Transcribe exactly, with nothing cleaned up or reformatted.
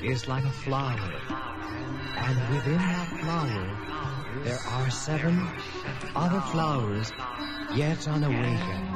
is like a flower, and within that flower there are seven other flowers yet unawakened.